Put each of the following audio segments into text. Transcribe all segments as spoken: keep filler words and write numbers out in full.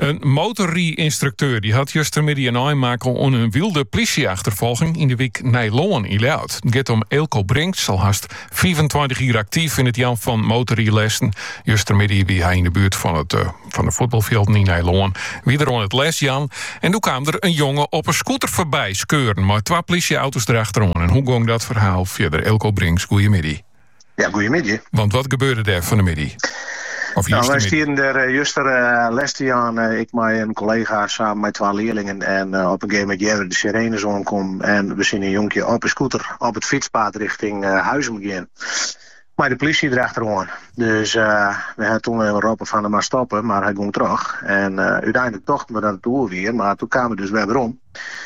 Een motorrie-instructeur die had gistermiddag een aanmaken om een wilde politieachtervolging in de week Nijloon in Leeuwarden. Het gaat om Eelco Brinks, al haast vierentwintig jaar actief in het Jan van motorrielessen. Gistermiddag wie hij in de buurt van het uh, van de voetbalveld in Nijloon. Wie er aan het les Jan. En toen kwam er een jongen op een scooter voorbij skeuren, maar twee politieauto's erachteraan. En hoe ging dat verhaal verder? Eelco Brinks, goeiemiddag. Ja, goeiemiddag. Want wat gebeurde daar van de middag? Of nou, wij stieren er uh, juster uh, les aan. Uh, ik met een collega samen met twee leerlingen. En uh, op een gegeven moment jij de sirenes omkom. En we zien een jonkje op een scooter op het fietspad richting uh, Huizen gaan. Maar de politie erachteraan. Dus uh, we hebben toen even roepen van hem maar stoppen. Maar hij ging terug. En uh, uiteindelijk tochten we dat door weer. Maar toen kwamen we dus weer om.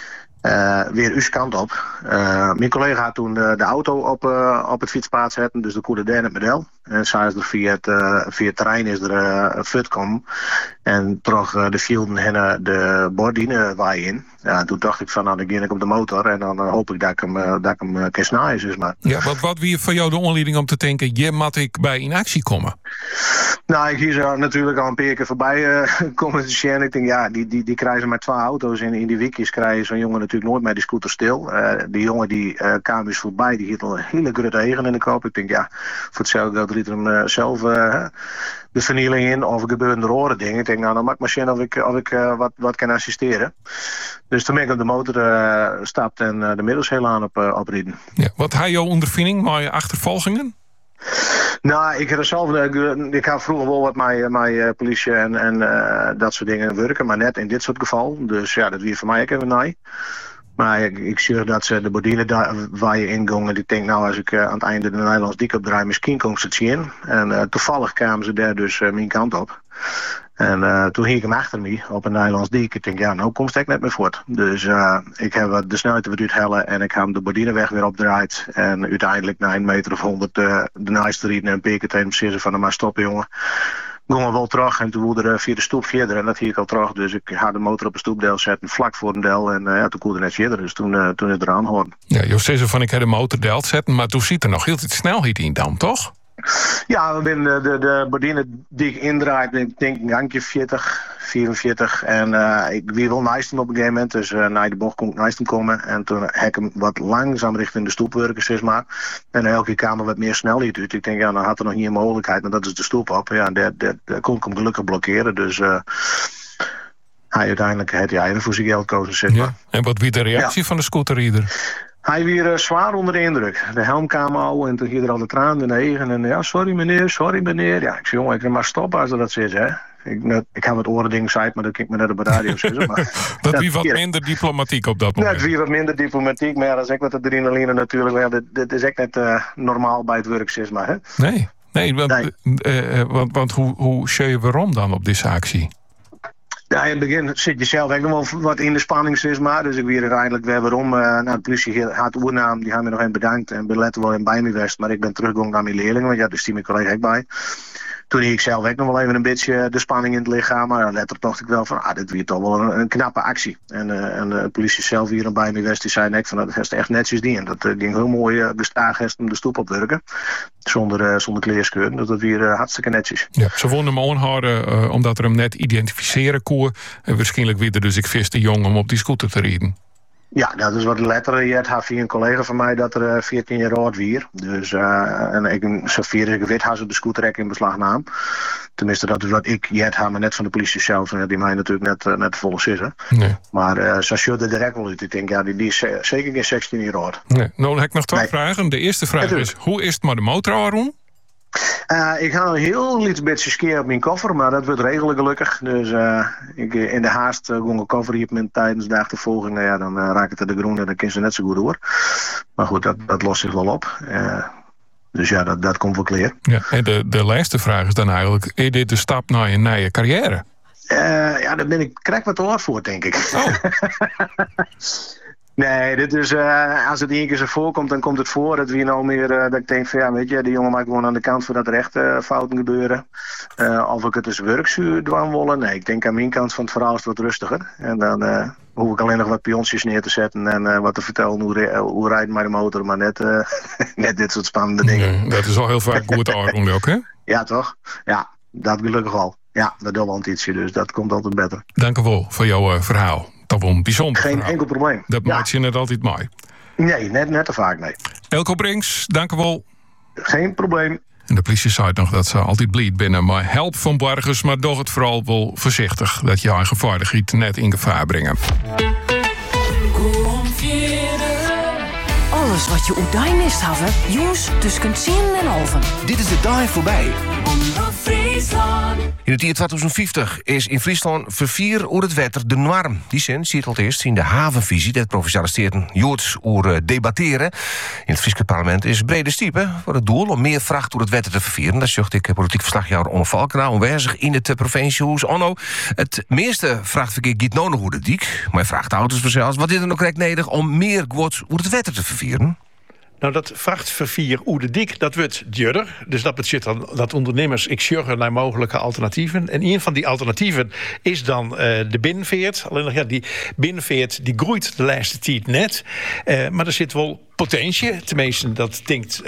Uh, weer uw kant op. Uh, mijn collega had toen de, de auto op, uh, op het fietspad zetten, dus de koerde daar het model. En zij is er via het, uh, via het terrein is er uh, een fut komen. En terug uh, de fielden en de bordine waaien in. Ja, toen dacht ik van, nou dan ga ik op de motor en dan uh, hoop ik dat ik hem, uh, dat ik hem uh, kan snijden. Dus maar. Ja, wat, wat wie voor jou de aanleiding om te denken, je moet ik bij in actie komen? Nou, ik zie ze natuurlijk al een paar keer voorbij uh, komen te zien. Ik denk, ja, die, die, die krijgen maar twee auto's in, in die wikjes krijgen zo'n jongen natuurlijk nooit met die scooter stil. Uh, die jongen die uh, kwam dus voorbij, die hield al een hele grote eigen in de kop. Ik denk, ja, voor hetzelfde dat riet hem uh, zelf uh, de vernieling in of er gebeuren er andere dingen. Ik denk, nou, dan maak maar zien of ik, of ik uh, wat, wat kan assisteren. Dus toen ben ik op de motor uh, stapt en uh, de middels heel aan op, uh, oprieden. Ja, wat had jouw ondervinding met je achtervolgingen? Nou, ik heb zelf, ik heb vroeger wel wat met, met politie en, en uh, dat soort dingen werken, maar net in dit soort geval. Dus ja, dat weer voor mij ook even naai. Maar ik, ik zie dat ze de bordine daar waar je ingongen. Ik denk, nou, als ik uh, aan het einde de Nederlands diek opdraai, misschien komt ze het zien. En uh, toevallig kwamen ze daar dus uh, mijn kant op. En uh, toen hing ik hem achter me op een Nederlands diek. Ik denk, ja, nou komt ik net meer voort. Dus uh, ik heb de snelheid weer uithellen en ik heb hem de bordineweg weer opdraaid. En uiteindelijk na een meter of honderd uh, de naaste rieden en een peker tegen hem zeggen van, maar stoppen jongen. Gingen we wel terug en toen woelde er via de stoep verder en dat hier ik al terug. Dus ik ga de motor op een stoepdeel zetten, vlak voor een deel. En uh, ja, toen koelde net verder, dus toen, uh, toen is het eraan horen. Ja, je zei van ik heb de motor deel zetten, maar toen zit er nog heel veel snelheid in dan, toch? Ja, de, de, de bordine die ik indraait, ik denk een handje veertig, vierenveertig. En uh, ik wie wil Nijstem op een gegeven moment. Dus uh, naar de bocht kon ik Nijstem komen. En toen heb ik hem wat langzaam richting de stoep werken, zeg maar. En elke kamer wat meer snelheid uit. Ik denk, ja, dan had er nog niet een mogelijkheid. Maar dat is de stoep op. Ja, daar, daar, daar kon ik hem gelukkig blokkeren. Dus uh, hij uiteindelijk heeft hij er voor zijn geld gekozen, zeg maar. Ja. En wat wie de reactie ja. van de scooterrieder? Hij weer uh, zwaar onder de indruk. De helm kwam al en toen ging er al de traan in de egen. En ja, sorry meneer, sorry meneer. Ja, ik zei, jongen, ik kan maar stoppen als dat is, hè. Ik, net, ik heb het oren ding gezegd, maar dat kan ik me net op de radio zeggen. Maar dat wie wat minder diplomatiek op dat moment. Net wie wat minder diplomatiek, maar ja, dat is ook wat adrenaline natuurlijk. Ja, dit, dit is echt net uh, normaal bij het werk, zeg maar. Hè? Nee, nee, want, nee. Uh, want, want hoe, hoe zie je waarom dan op deze actie? Ja, in het begin zit je zelf ook nog wel wat in de spanning, zeg maar. Dus ik weer uiteindelijk weer waarom. Uh, nou, de politie had de oernaam, die hebben me nog even bedankt. En ben letten wel in bij me geweest. Maar ik ben teruggegaan naar mijn leerlingen, want ja, dus die mijn collega ook bij. Toen hield ik zelf ook nog wel even een beetje de spanning in het lichaam. Maar letterlijk dacht ik wel van, ah, dit weer toch wel een, een knappe actie. En, uh, en de politie zelf hier bij me geweest, die zei net van, dat is echt netjes die. En dat uh, ging heel mooi uh, gestaag om de stoep op te werken. Zonder, uh, zonder kleerskeur. Dat dat weer uh, hartstikke netjes. Ja, ze vonden hem aanhouden uh, omdat er hem net identificeren kon. En waarschijnlijk weer dus ik vis te jong om op die scooter te rijden. Ja, dat is wat letter. Je had via een collega van mij dat er veertien jaar oud weer. Dus uh, en ik zover ik weet, had ze de scooter in beslag nam. Tenminste, dat is wat ik jet had, maar net van de politie zelf, die mij natuurlijk net, uh, net volle zitten. Nee. Maar uh, zo ziet er direct wel uit. Ik denk, ja, die, die is zeker geen zestien jaar oud. Nee. Nou, dan heb ik nog twee nee. vragen. De eerste vraag is, hoe is het met de motor, Aron? Uh, ik ga een heel iets beetje skiën op mijn koffer, maar dat wordt regelen gelukkig. Dus uh, ik, in de haast uh, ging een koffer hier met tijdens de achtervolging. Nou ja, dan uh, raak ik het de groen en dan kan ze net zo goed door. Maar goed, dat, dat lost zich wel op. Uh, dus ja, dat, dat komt wel clear. Ja, en de, de laatste vraag is dan eigenlijk, is dit de stap naar je, naar je carrière? Uh, ja, daar ben ik krijg wat te hard voor, denk ik. Oh. Nee, dit is, uh, als het één keer zo voorkomt, dan komt het voor. Dat we nou meer, uh, dat ik denk van ja, weet je, die jongen maakt gewoon aan de kant voordat er echt uh, fouten gebeuren. Uh, of ik het dus werkzuur dwang willen. Nee, ik denk aan mijn kant van het verhaal is het wat rustiger. En dan uh, hoef ik alleen nog wat pionsjes neer te zetten en uh, wat te vertellen hoe, re- hoe rijdt maar de motor. Maar net, uh, net dit soort spannende dingen. Nee, dat is al heel vaak goed te ook, hè? Ja, toch? Ja, dat gelukkig al. Ja, dat doet wel ietsje, dus dat komt altijd beter. Dank u wel voor jouw uh, verhaal. Dat was een bijzonder Geen verhaal. enkel probleem. Dat ja. maakt je net altijd mooi. Nee, net, net te vaak, nee. Elko Brinks, dank u wel. Geen probleem. En de politie zei nog dat ze altijd blij binnen maar help van burgers, maar doch het vooral wel voorzichtig dat je eigen veiligheid net in gevaar brengen. Alles wat je uit mist hebben, jongens, tussen tien en halven. Dit is de dag voorbij. In het jaar twintig vijftig is in Friesland vervier oer het wetter de norm. Die zin ziet het eerst in de havenvisie dat provinciale steden Joods oer debatteren. In het Friese parlement is brede stiepen voor het doel om meer vracht door het wetter te vervieren. Dat zocht ik politiek verslagjouwer Onno Valkena aanwezig in het provinciehuis. Onno, het meeste vrachtverkeer giet nou nog hoe de diek. Maar vrachtauto's vanzelfs. Wat is er nog correct nodig om meer goods oer het wetter te vervieren? Nou, dat vrachtvervier oer de dik, dat wordt duurder. Dus dat betekent dan dat ondernemers ik sjuggen naar mogelijke alternatieven. En een van die alternatieven is dan uh, de binnenveert. Alleen nog, ja, die binnenveert die groeit de laatste tijd net. Uh, maar er zit wel potentie. Tenminste, dat denkt uh,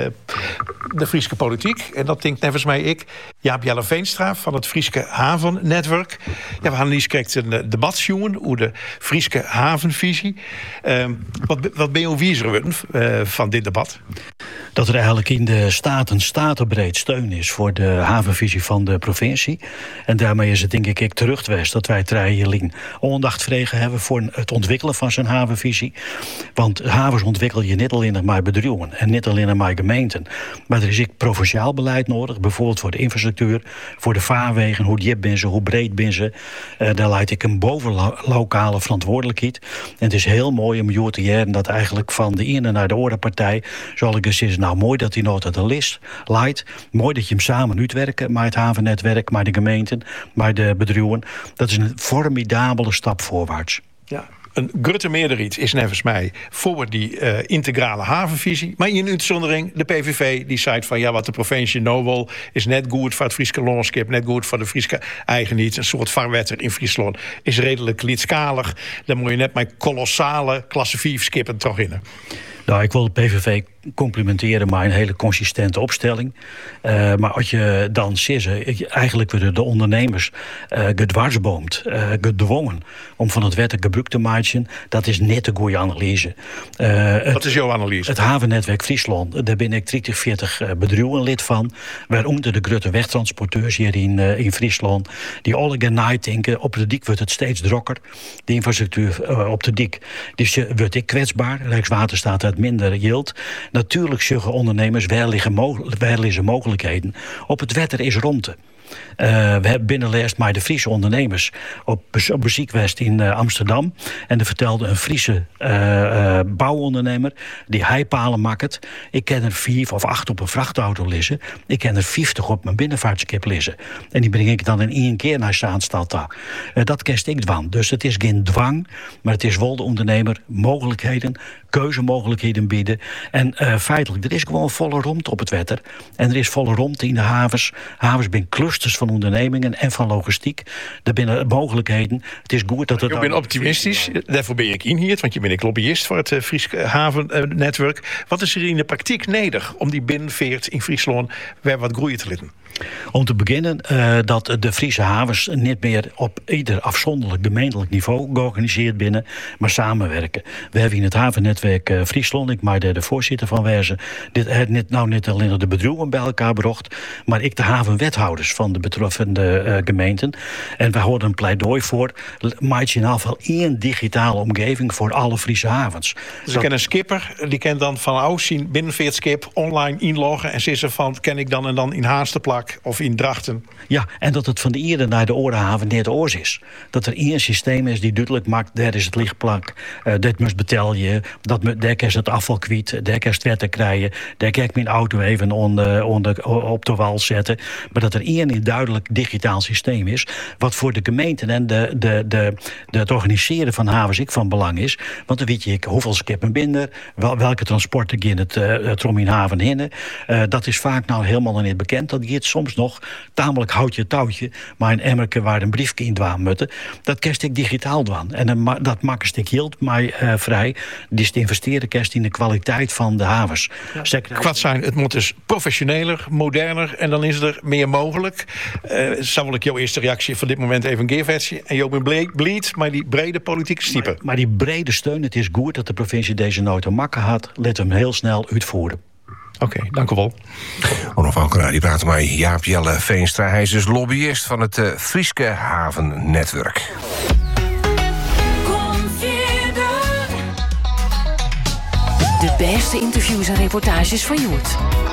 de Friese politiek. En dat denkt nevens mij ik. Jaap Jelle Veenstra van het Friese Havennetwerk. Ja, we gaan eens kijken een debat zien over de Friese havenvisie. Uh, wat, wat ben je wiezer uh, van dit debat? Dat er eigenlijk in de Staten statenbreed steun is voor de havenvisie van de provincie. En daarmee is het denk ik ik teruggeweest dat wij Treijelien aandacht vregen hebben voor het ontwikkelen van zijn havenvisie. Want havens ontwikkel je niet alleen maar bedrijven en niet alleen maar gemeenten. Maar er is ook provinciaal beleid nodig, bijvoorbeeld voor de infrastructuur, voor de vaarwegen, hoe diep ben ze, hoe breed ben ze. Uh, daar leidt ik een bovenlokale verantwoordelijkheid. En het is heel mooi om jou te jaren dat eigenlijk van de ene naar de andere partij, zoals ik eens is, nou mooi dat die nota de list leidt. Mooi dat je hem samen uitwerken, maar het havennetwerk, maar de gemeenten, maar de bedrijven. Dat is een formidabele stap voorwaarts. Ja. Een grote meerderheid is nevens mij voor die uh, integrale havenvisie. Maar in uitzondering de P V V die zei van ja, wat de provincie nou wil is net goed voor het Friese landschap, net goed voor de Friese eigenheid. Een soort vaarwetter in Friesland is redelijk lietskalig. Dan moet je net met kolossale klasse vier skippen toch in. Nou, ik wil de P V V complimenteren, maar een hele consistente opstelling. Uh, maar als je dan ziet, eigenlijk worden de ondernemers uh, gedwarsboomd, uh, gedwongen om van het wetten gebruik te maken. Dat is net een goede analyse. Uh, Wat is jouw analyse? Het havennetwerk Friesland, daar ben ik dertig, veertig uh, bedrijven lid van. Waaronder de grote wegtransporteurs hier in, uh, in Friesland. Die alle gaan denken, op de dik wordt het steeds drokker. De infrastructuur uh, op de dik. Dus uh, wordt ik kwetsbaar. Rijkswaterstaat het minder yield. Natuurlijk zeggen ondernemers, waar liggen, mo- waar liggen mogelijkheden. Op het wetter is romte. Uh, we hebben binnenleest maar de Friese ondernemers op, op bezoek geweest in uh, Amsterdam. En er vertelde een Friese uh, uh, bouwondernemer die heipalen maakt. Ik ken er vier of acht op een vrachtauto liggen. Ik ken er vijftig op mijn binnenvaartskip liggen. En die breng ik dan in één keer naar Zaanstad daar. Uh, dat kerst ik dwang. Dus het is geen dwang, maar het is wel de ondernemer mogelijkheden, keuzemogelijkheden bieden. En uh, feitelijk, er is gewoon volle romte op het wetter. En er is volle romte in de havens. Havens zijn clusters van ondernemingen en van logistiek. Er binnen mogelijkheden. Het is goed dat het. Ik ben optimistisch, daarvoor ben ik in hier, want je bent ik lobbyist voor het uh, Friese havennetwerk. Wat is er in de praktijk nodig om die binnenveert in Friesland weer wat groeien te laten? Om te beginnen uh, dat de Friese havens niet meer op ieder afzonderlijk gemeentelijk niveau georganiseerd binnen, maar samenwerken. We hebben in het havennetwerk uh, Friesland, ik maar de, de voorzitter van Werzen, dit heeft niet, nou niet alleen de bedrijven bij elkaar gebracht, maar ik de havenwethouders van de betreffende uh, gemeenten. En we houden een pleidooi voor, maak je in ieder geval één digitale omgeving voor alle Friese havens. Dus ik ken een skipper, die kan dan van ouds zien binnenveertskip online inloggen en zeggen van, ken ik dan en dan in Haarsterplak of in Drachten. Ja, en dat het van de ene naar de oorhaven niet oors is. Dat er één systeem is die duidelijk maakt, daar is het lichtplak, uh, dit moet betel je, dat daar kan het afval kwijt, daar kan het wetten krijgen, daar kan ik mijn auto even onder, onder, op de wal zetten. Maar dat er één duidelijk digitaal systeem is, wat voor de gemeenten en de, de, de, de, het organiseren van havens ik van belang is. Want dan weet je hoeveel skippen binnen, wel, welke transporten gaan het, uh, het rom in haven heen. Uh, dat is vaak nou helemaal nog niet bekend. Dat gaat soms nog tamelijk houtje touwtje, maar een emmerke waar een briefje in dwaan moeten, dat kerst ik digitaal dwaan. En een, dat maakt stuk hield mij uh, vrij. Dus te investeren kerst in de kwaliteit van de havens. Ja. Kwart zijn, het moet dus professioneler, moderner en dan is er meer mogelijk. duidelijk. Uh, zou wel ik jouw eerste reactie van dit moment even een keerversie. En je ben bleed, maar die brede politieke stiepen. Maar, maar die brede steun, het is goed dat de provincie deze nota makken had. Let hem heel snel uitvoeren. Oké, okay, dank u wel. Onafhankelijk, die praat met Jaap Jelle Veenstra. Hij is dus lobbyist van het uh, Frieske Havennetwerk. De beste interviews en reportages van Joert.